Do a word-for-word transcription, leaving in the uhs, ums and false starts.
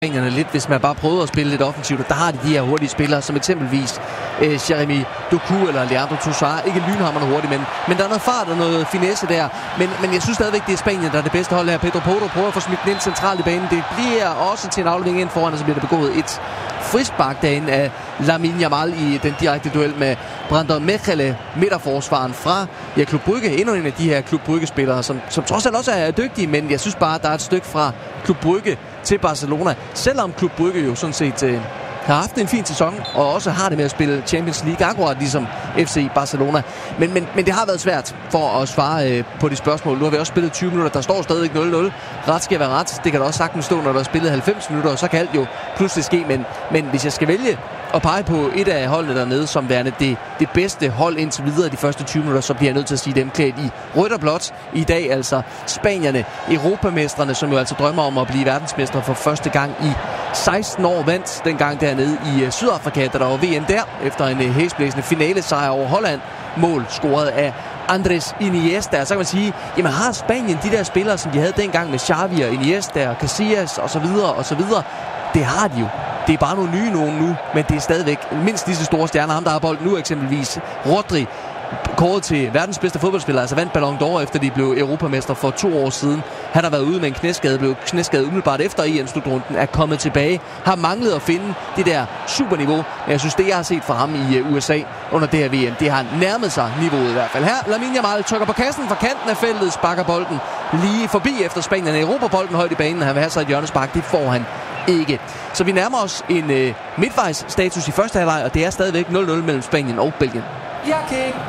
Spanierne lidt, hvis man bare prøvede at spille lidt offensivt, og der har de de her hurtige spillere, som eksempelvis øh, Jeremy Doku eller Leandro Trossard. Ikke lynhamrende hurtigt, men, men der er noget fart og noget finesse der. Men, men jeg synes stadigvæk, det er Spanien, der er det bedste hold her. Pedro Porro prøver at få smidt den ind centralt i banen. Det bliver også til en aflevering ind foran, og så bliver der begået et frispark derinde af Lamine Yamal i den direkte duel med Brandon Mechele, midterforsvaren fra ja, Club Brugge. Endnu en af de her Club Brugge-spillere, som, som trods alt også er dygtige, men jeg synes bare, at der er et stykke fra Club Brugge til Barcelona. Selvom Club Brugge jo sådan set øh, har haft en fin sæson, og også har det med at spille Champions League, akkurat ligesom F C Barcelona. Men, men, men det har været svært for at svare øh, på de spørgsmål. Nu har vi også spillet tyve minutter, der står stadig nul nul. Ret skal være ret. Det kan da også sagtens stå, når der er spillet halvfems minutter, og så kan alt jo pludselig ske. Men, men hvis jeg skal vælge at pege på et af holdene dernede, som værende det, det bedste hold indtil videre de første tyve minutter, så bliver jeg nødt til at sige dem klædt i rødt og blåt i dag. Altså Spanierne, europamestrene, som jo altså drømmer om at blive verdensmestre for første gang i seksten år, vandt dengang dernede i uh, Sydafrika, da der var V M der, efter en uh, hæsblæsende finalesejr over Holland. Mål scoret af Andres Iniesta. Så kan man sige, jamen har Spanien de der spillere, som de havde dengang med Xavi og Iniesta og Casillas og så videre og så videre? Det har de jo. Det er bare nogle nye nogen nu, men det er stadigvæk mindst lige så store stjerner. Ham, der har bolden nu eksempelvis, Rodri, kåret til verdens bedste fodboldspiller, altså vandt Ballon d'Or, efter de blev europamester for to år siden. Han har været ude med en knæskade, blev knæskadet umiddelbart efter E M-slutrunden, er kommet tilbage, har manglet at finde det der superniveau. Men jeg synes, det jeg har set fra ham i U S A under det her V M, det har nærmet sig niveauet i hvert fald. Her, Lamine Yamal trykker på kassen fra kanten af feltet, sparker bolden lige forbi efter Spanierne. Europa bolden højt i banen, han vil have sig et hjørnespark, det får han ikke. Så vi nærmer os en øh, midtvejs status i første halvleg, og det er stadigvæk nul nul mellem Spanien og Belgien. Ja, okay.